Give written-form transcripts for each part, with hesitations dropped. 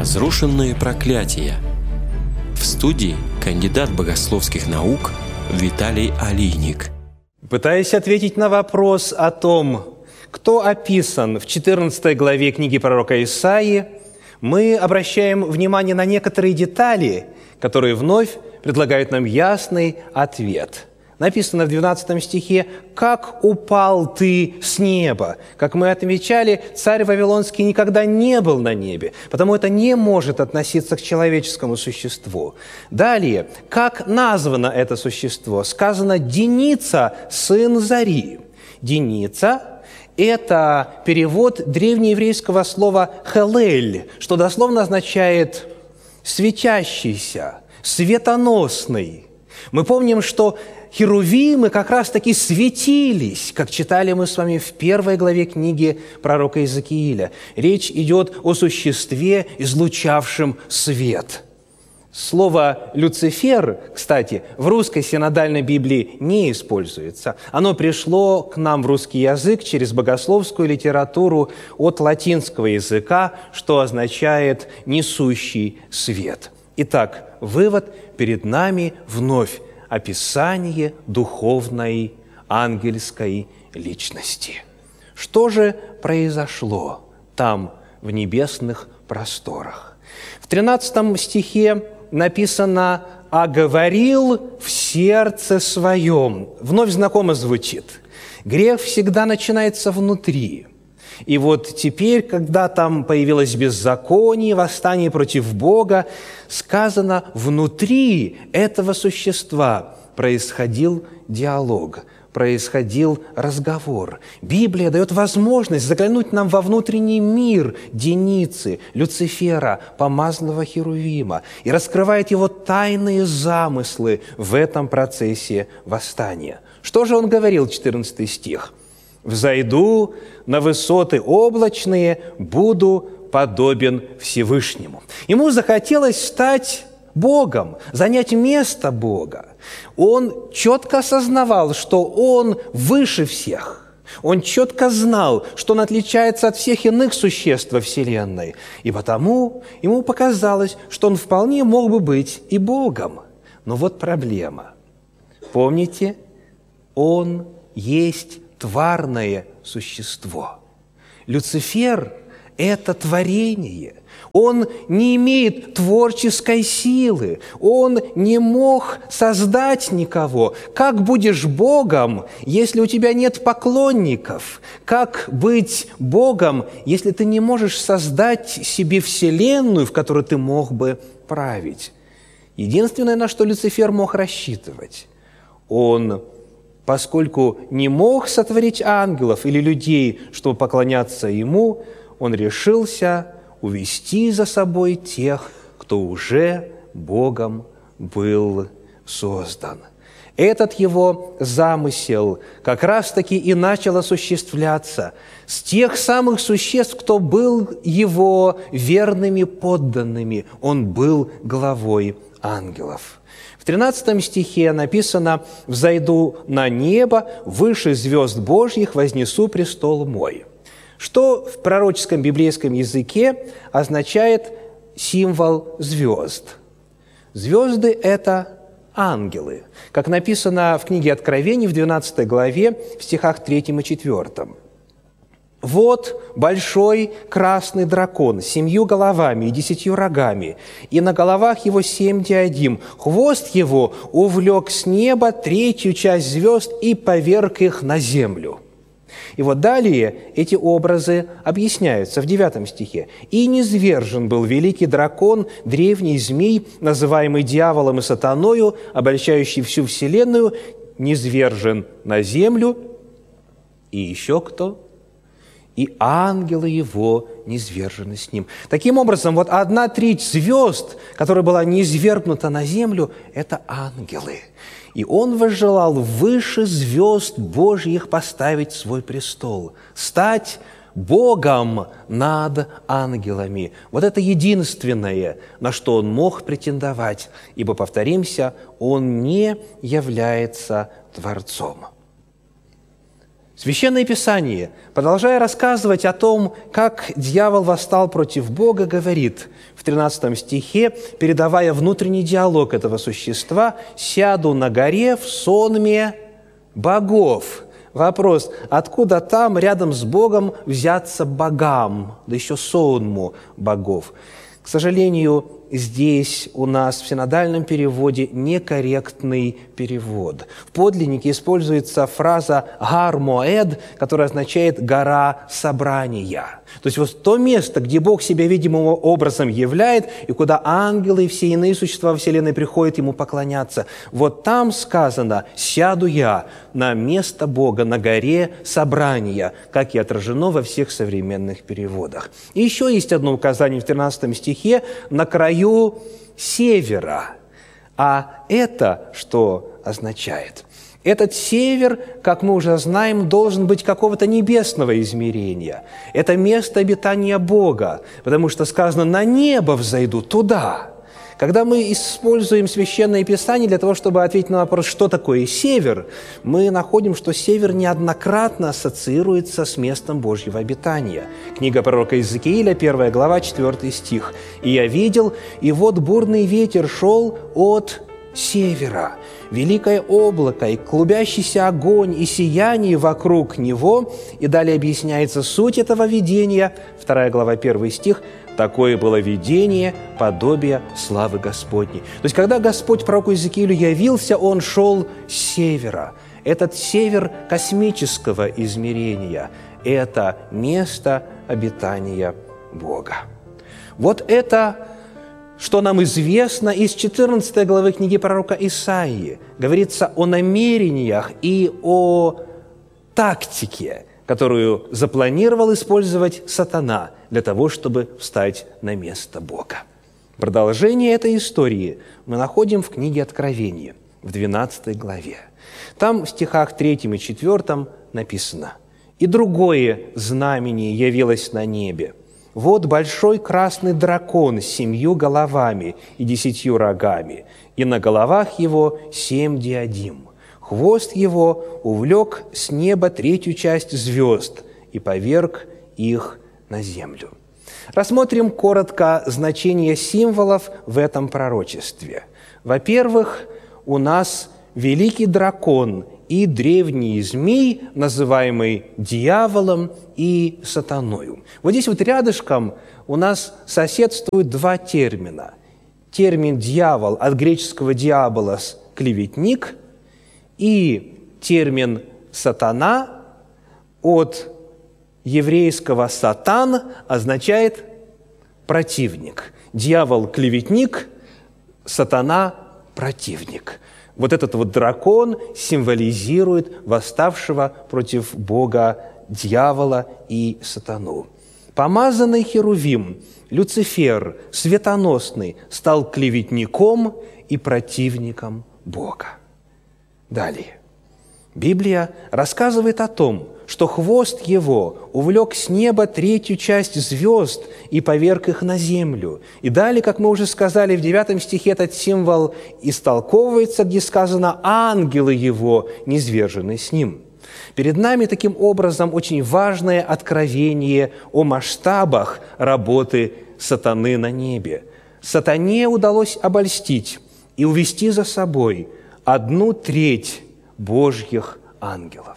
Разрушенные проклятия. В студии кандидат богословских наук Виталий Алийник. Пытаясь ответить на вопрос о том, кто описан в 14 главе книги пророка Исаии, мы обращаем внимание на некоторые детали, которые вновь предлагают нам ясный ответ. Написано в 12 стихе: «Как упал ты с неба». Как мы отмечали, царь Вавилонский никогда не был на небе, потому это не может относиться к человеческому существу. Далее, как названо это существо? Сказано «Деница, сын Зари». Деница – это перевод древнееврейского слова «хелель», что дословно означает «светящийся», «светоносный». Мы помним, что херувимы как раз-таки светились, как читали мы с вами в 1 главе книги пророка Иезекииля. Речь идет о существе, излучавшем свет. Слово «Люцифер», кстати, в русской синодальной Библии не используется. Оно пришло к нам в русский язык через богословскую литературу от латинского языка, что означает «несущий свет». Итак, вывод: перед нами вновь описание духовной ангельской личности. Что же произошло там, в небесных просторах? В 13 стихе написано «А говорил в сердце своем». Вновь знакомо звучит. Грех всегда начинается внутри. И вот теперь, когда там появилось беззаконие, восстание против Бога, сказано, внутри этого существа происходил диалог, происходил разговор. Библия дает возможность заглянуть нам во внутренний мир Деницы, Люцифера, помазанного Херувима, и раскрывает его тайные замыслы в этом процессе восстания. Что же он говорил, 14 стих? «Взойду на высоты облачные, буду подобен Всевышнему». Ему захотелось стать Богом, занять место Бога. Он четко осознавал, что он выше всех. Он четко знал, что он отличается от всех иных существ во Вселенной. И потому ему показалось, что он вполне мог бы быть и Богом. Но вот проблема. Помните, он есть тварное существо. Люцифер – это творение. Он не имеет творческой силы. Он не мог создать никого. Как будешь Богом, если у тебя нет поклонников? Как быть Богом, если ты не можешь создать себе вселенную, в которой ты мог бы править? Единственное, на что Люцифер мог рассчитывать, поскольку не мог сотворить ангелов или людей, чтобы поклоняться ему, он решился увести за собой тех, кто уже Богом был создан. Этот его замысел как раз-таки и начал осуществляться с тех самых существ, кто был его верными подданными. Он был главой ангелов. В 13 стихе написано «Взойду на небо, выше звезд Божьих вознесу престол мой». Что в пророческом библейском языке означает символ звезд? Звезды – это ангелы, как написано в книге Откровений в 12 главе, в стихах 3 и 4. «Вот большой красный дракон с 7 головами и 10 рогами, и на головах его 7 диадим. Хвост его увлек с неба 3 часть звезд и поверг их на землю». И вот далее эти образы объясняются в 9 стихе. «И низвержен был великий дракон, древний змей, называемый дьяволом и сатаною, обольщающий всю вселенную, низвержен на землю». И еще кто? «И ангелы его низвержены с ним». Таким образом, вот 1/3 звезд, которая была низвергнута на землю, это ангелы. И он возжелал выше звезд Божьих поставить свой престол, стать Богом над ангелами. Вот это единственное, на что он мог претендовать, ибо, повторимся, он не является Творцом. Священное Писание, продолжая рассказывать о том, как дьявол восстал против Бога, говорит в 13 стихе, передавая внутренний диалог этого существа: «Сяду на горе в сонме богов». Вопрос: откуда там, рядом с Богом, взяться богам, да еще сонму богов? К сожалению, здесь у нас в синодальном переводе некорректный перевод. В подлиннике используется фраза «гар моэд», которая означает «гора собрания». То есть вот то место, где Бог себя видимым образом являет, и куда ангелы и все иные существа Вселенной приходят Ему поклоняться. Вот там сказано: «Сяду я на место Бога, на горе собрания», как и отражено во всех современных переводах. И еще есть одно указание в 13 стихе: «на краю севера». А это что означает? Этот север, как мы уже знаем, должен быть какого-то небесного измерения. Это место обитания Бога, потому что сказано: «на небо взойду туда». Когда мы используем Священное Писание для того, чтобы ответить на вопрос, что такое север, мы находим, что север неоднократно ассоциируется с местом Божьего обитания. Книга пророка Иезекииля, 1 глава, 4 стих. «И я видел, и вот бурный ветер шел от севера, великое облако, и клубящийся огонь, и сияние вокруг него». И далее объясняется суть этого видения, 2 глава, 1 стих. «Такое было видение, подобие славы Господней». То есть, когда Господь пророку Иезекиилю явился, Он шел с севера. Этот север космического измерения – это место обитания Бога. Вот это, что нам известно из 14 главы книги пророка Исаии. Говорится о намерениях и о тактике, которую запланировал использовать сатана для того, чтобы встать на место Бога. Продолжение этой истории мы находим в книге Откровения, в 12 главе. Там в стихах 3 и 4 написано: «И другое знамение явилось на небе. Вот большой красный дракон с 7 головами и 10 рогами, и на головах его 7 диадим. Хвост его увлек с неба 3 часть звезд и поверг их на землю». Рассмотрим коротко значение символов в этом пророчестве. Во-первых, у нас великий дракон и древний змей, называемый дьяволом и сатаною. Вот здесь вот рядышком у нас соседствуют два термина. Термин «дьявол» от греческого «диаболос» – клеветник, и термин «сатана» от еврейского «сатан» означает «противник». Дьявол – клеветник, сатана – противник. Вот этот вот дракон символизирует восставшего против Бога дьявола и сатану. Помазанный херувим, Люцифер, светоносный, стал клеветником и противником Бога. Далее. Библия рассказывает о том, что хвост его увлек с неба 3 часть звезд и поверг их на землю. И далее, как мы уже сказали, в 9 стихе этот символ истолковывается, где сказано: «ангелы его низвержены с ним». Перед нами таким образом очень важное откровение о масштабах работы сатаны на небе. Сатане удалось обольстить и увести за собой 1/3 Божьих ангелов.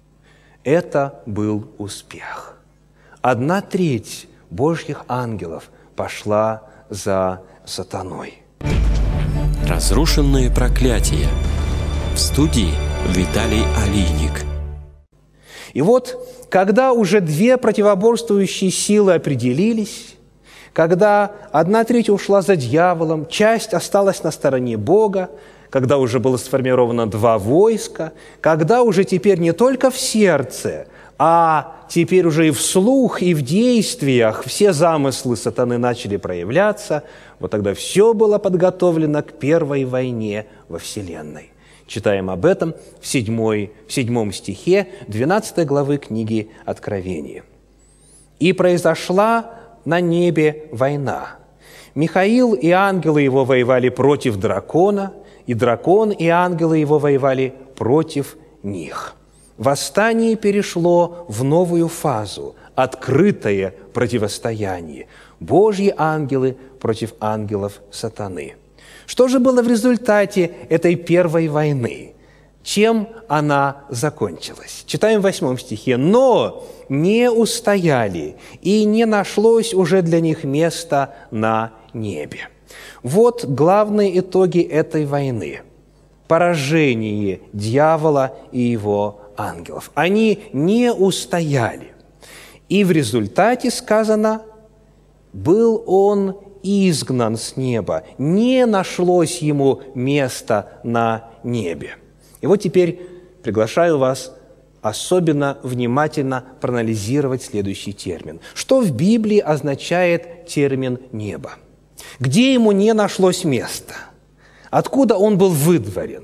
Это был успех. 1/3 Божьих ангелов пошла за сатаной. Разрушенные проклятия. В студии Виталий Алийник. И вот, когда уже 2 противоборствующие силы определились, когда 1/3 ушла за дьяволом, часть осталась на стороне Бога, когда уже было сформировано 2 войска, когда уже теперь не только в сердце, а теперь уже и вслух, и в действиях все замыслы сатаны начали проявляться, вот тогда все было подготовлено к первой войне во Вселенной. Читаем об этом в 7 стихе 12 главы книги Откровения. «И произошла на небе война. Михаил и ангелы его воевали против дракона, и дракон и ангелы его воевали против них. восстание перешло в новую фазу – открытое противостояние. Божьи ангелы против ангелов сатаны. Что же было в результате этой первой войны? Чем она закончилась? Читаем в 8 стихе. «Но не устояли, и не нашлось уже для них места на небе». Вот главные итоги этой войны. Поражение дьявола и его ангелов. Они не устояли. И в результате сказано, был он изгнан с неба, не нашлось ему места на небе. И вот теперь приглашаю вас особенно внимательно проанализировать следующий термин. Что в Библии означает термин «небо»? Где ему не нашлось места? Откуда он был выдворен?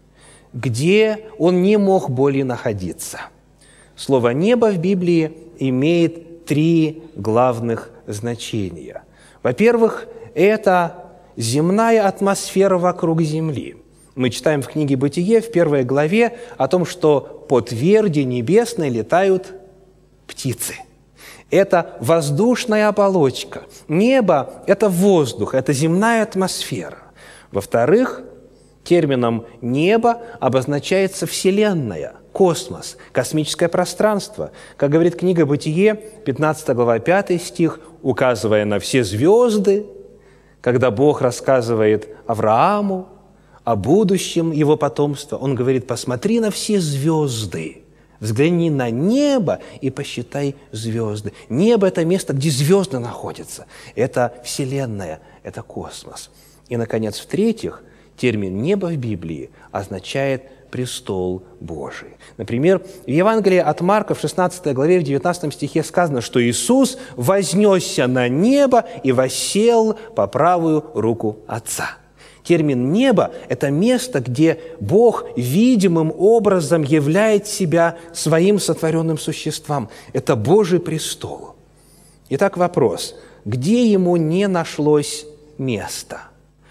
Где он не мог более находиться? Слово «небо» в Библии имеет 3 главных значения. Во-первых, это земная атмосфера вокруг Земли. Мы читаем в книге «Бытие» в 1 главе о том, что по тверди небесной летают птицы. Это воздушная оболочка. Небо – это воздух, это земная атмосфера. Во-вторых, термином «небо» обозначается Вселенная, космос, космическое пространство. Как говорит книга «Бытие», 15 глава, 5 стих, указывая на все звезды, когда Бог рассказывает Аврааму о будущем его потомства, Он говорит: «Посмотри на все звезды, взгляни на небо и посчитай звезды». Небо – это место, где звезды находятся. Это Вселенная, это космос. И, наконец, в-третьих, термин «небо» в Библии означает престол Божий. Например, в Евангелии от Марка в 16 главе, в 19 стихе сказано, что Иисус вознесся на небо и воссел по правую руку Отца. Термин «небо» – это место, где Бог видимым образом являет себя своим сотворенным существам. Это Божий престол. Итак, вопрос: где ему не нашлось места?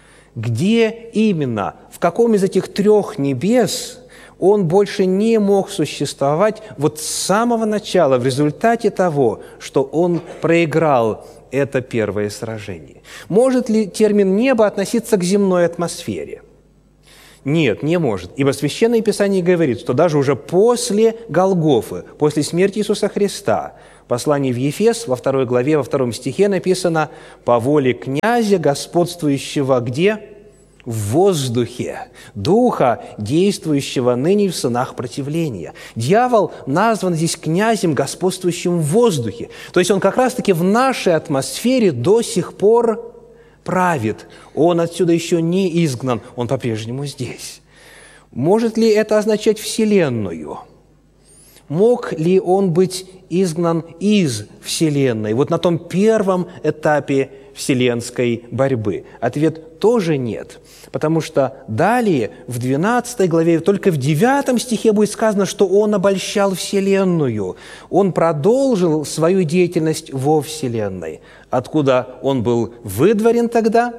Где именно, в каком из этих 3 небес он больше не мог существовать вот с самого начала, в результате того, что он проиграл это первое сражение? Может ли термин «небо» относиться к земной атмосфере? Нет, не может, ибо Священное Писание говорит, что даже уже после Голгофы, после смерти Иисуса Христа, в послании в Ефес, во 2 главе, во 2 стихе написано: «По воле князя, господствующего» где? В воздухе, духа, действующего ныне в сынах противления. Дьявол назван здесь князем, господствующим в воздухе. То есть он как раз-таки в нашей атмосфере до сих пор правит. Он отсюда еще не изгнан, он по-прежнему здесь. Может ли это означать Вселенную? Мог ли он быть изгнан из Вселенной, вот на том первом этапе вселенской борьбы? Ответ тоже нет, потому что далее, в 12 главе, только в 9 стихе будет сказано, что он обольщал Вселенную. Он продолжил свою деятельность во Вселенной. Откуда он был выдворен тогда?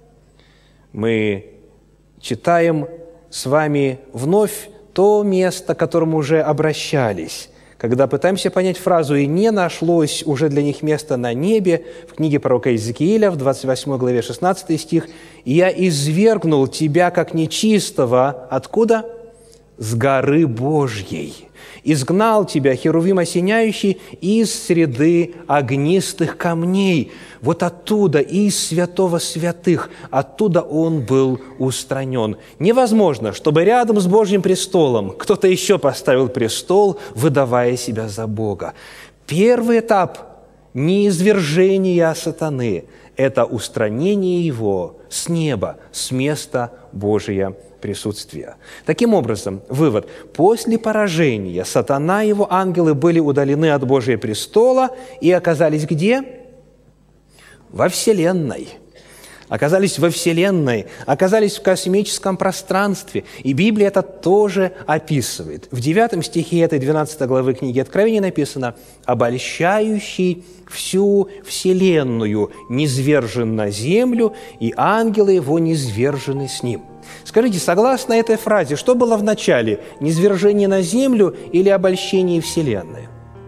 Мы читаем с вами вновь то место, к которому уже обращались, когда пытаемся понять фразу «и не нашлось уже для них места на небе» в книге пророка Иезекииля, в 28 главе 16 стих, «И я извергнул тебя, как нечистого». Откуда? С горы Божьей. «Изгнал тебя, херувим осеняющий, из среды огнистых камней». Вот оттуда, из святого святых, оттуда он был устранен. Невозможно, чтобы рядом с Божьим престолом кто-то еще поставил престол, выдавая себя за Бога. Первый этап неизвержения сатаны – это устранение его с неба, с места Божия присутствия. Таким образом, вывод: после поражения сатана и его ангелы были удалены от Божия престола и оказались где? Во Вселенной. оказались во Вселенной, оказались в космическом пространстве. И Библия это тоже описывает. В 9 стихе этой 12 главы книги Откровения написано: «Обольщающий всю Вселенную низвержен на землю, и ангелы его низвержены с ним». Скажите, согласно этой фразе, что было в начале? Низвержение на землю или обольщение Вселенной?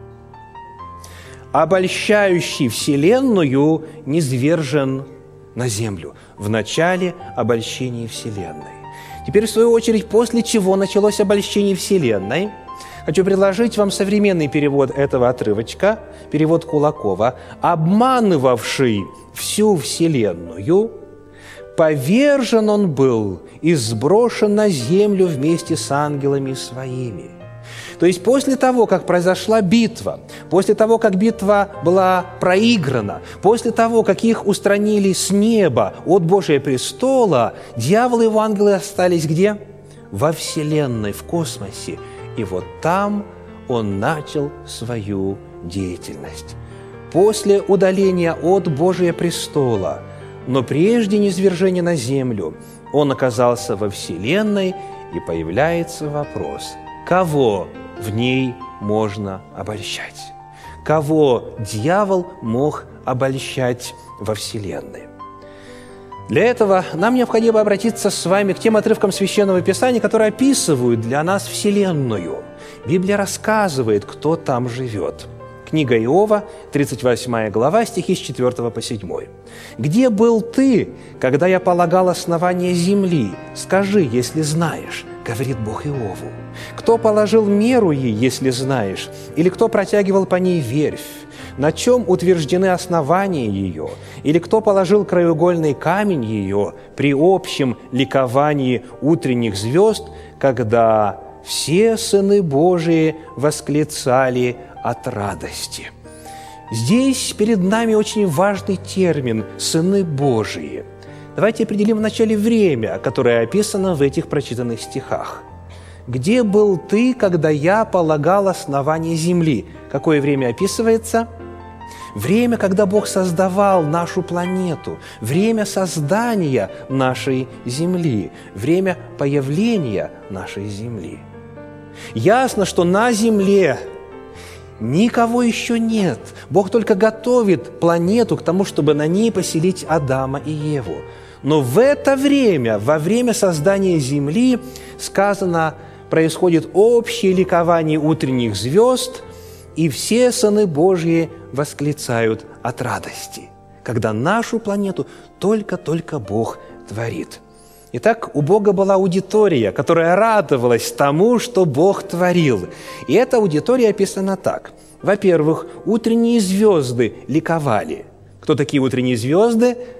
Обольщающий Вселенную низвержен на землю. В начале обольщение Вселенной. Теперь, в свою очередь, после чего началось обольщение Вселенной, хочу предложить вам современный перевод этого отрывочка, перевод Кулакова: «Обманывавший всю Вселенную, повержен он был и сброшен на землю вместе с ангелами своими». То есть после того, как произошла битва, после того, как битва была проиграна, после того, как их устранили с неба от Божия престола, дьявол и его ангелы остались где? Во Вселенной, в космосе. И вот там он начал свою деятельность. После удаления от Божия престола, но прежде низвержения на землю, он оказался во Вселенной, и появляется вопрос: кого в ней можно обольщать? Кого дьявол мог обольщать во Вселенной? Для этого нам необходимо обратиться с вами к тем отрывкам Священного Писания, которые описывают для нас Вселенную. Библия рассказывает, кто там живет. Книга Иова, 38 глава, стихи с 4 по 7. «Где был ты, когда я полагал основание земли? Скажи, если знаешь, — говорит Бог Иову. Кто положил меру ей, если знаешь? Или кто протягивал по ней верфь? На чем утверждены основания ее? Или кто положил краеугольный камень ее при общем ликовании утренних звезд, когда все сыны Божии восклицали от радости?» Здесь перед нами очень важный термин «сыны Божии». Давайте определим вначале время, которое описано в этих прочитанных стихах. «Где был ты, когда я полагал основание земли?» Какое время описывается? Время, когда Бог создавал нашу планету, время создания нашей Земли, время появления нашей Земли. Ясно, что на Земле никого еще нет. Бог только готовит планету к тому, чтобы на ней поселить Адама и Еву. Но в это время, во время создания Земли, сказано, происходит общее ликование утренних звезд, и все сыны Божьи восклицают от радости, когда нашу планету только-только Бог творит. Итак, у Бога была аудитория, которая радовалась тому, что Бог творил. И эта аудитория описана так. Во-первых, утренние звезды ликовали. Кто такие утренние звезды?